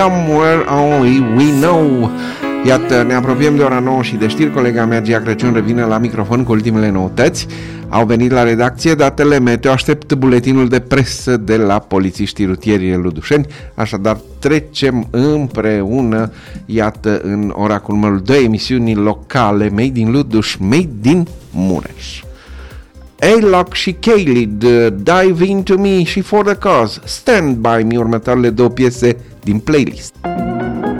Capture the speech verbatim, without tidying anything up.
Somewhere Only We Know. Iată, ne apropiem de ora nouă și de știri. Colega mea, Gia Crăciun, revine la microfon cu ultimele noutăți. Au venit la redacție datele meteo, aștept buletinul de presă de la polițiștii rutieri ludușeni, așadar trecem împreună, iată, în ora cu numărul doi, emisiunii locale Made in Luduș, Made in Mureș. A-Lock și K-Lead, Dive Into Me și For The Cause, Stand By Me, următoarele două piese din playlist.